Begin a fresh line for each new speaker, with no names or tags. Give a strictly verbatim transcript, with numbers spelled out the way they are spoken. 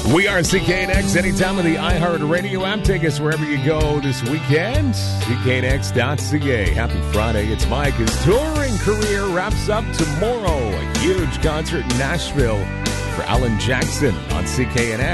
We are C K N X, anytime on the iHeartRadio app. Take us wherever you go this weekend. C K N X dot C A. Happy Friday. It's Mike. His touring career wraps up tomorrow. A huge concert in Nashville for Alan Jackson on C K N X.